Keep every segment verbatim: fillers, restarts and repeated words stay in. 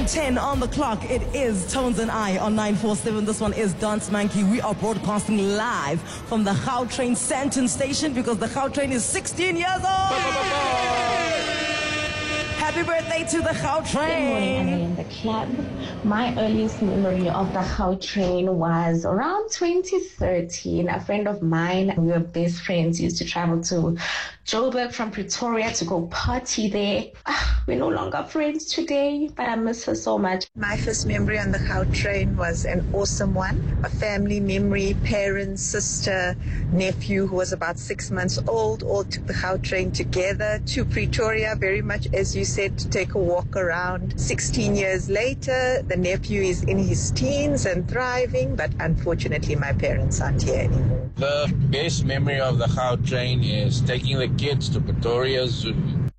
one ten on the clock. It is Tones and I on nine four seven. This one is Dance Monkey. We are broadcasting live from the Gautrain Sandton station because the Gautrain is sixteen years old. Happy birthday to the Gautrain. Good morning, Annie in the club. My earliest memory of the Gautrain was around twenty thirteen. A friend of mine, we were best friends, used to travel to Joburg from Pretoria to go party there. Ah, we're no longer friends today, but I miss her so much. My first memory on the Gautrain was an awesome one. A family memory, parents, sister, nephew who was about six months old, all took the Gautrain together to Pretoria, very much as you said, to take a walk around. sixteen years later, the nephew is in his teens and thriving, but unfortunately my parents aren't here anymore. The best memory of the Gautrain is taking the kids to Pretoria Zoo.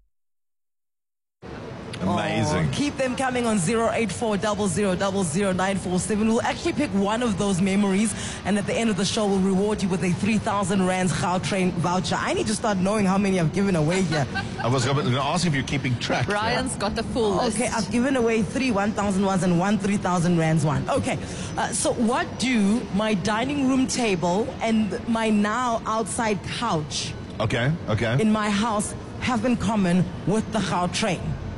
Amazing. Oh, keep them coming on zero eight four zero zero zero zero nine four seven. We'll actually pick one of those memories, and at the end of the show, we'll reward you with a three thousand rands Gautrain voucher. I need to start knowing how many I've given away here. I was going to ask if you're keeping track. Brian's got the full list. Okay, I've given away three one thousand ones and one three thousand rands one. Okay, uh, so what do my dining room table and my now outside couch Okay, okay. in my house have in common with the Gautrain?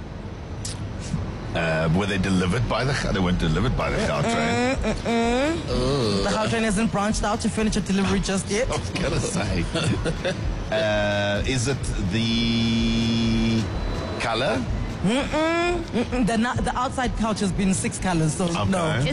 Uh, were they delivered by the... They weren't delivered by the Gautrain. Mm, mm, mm. The Gautrain hasn't branched out to furniture delivery just yet. I was going to say. uh, is it the color? Mm-mm, mm-mm. The, the outside couch has been six colors, so Okay. no.